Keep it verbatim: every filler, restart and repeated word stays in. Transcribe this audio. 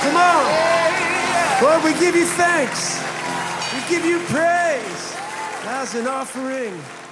Come on. Lord, we give you thanks. We give you praise as an offering.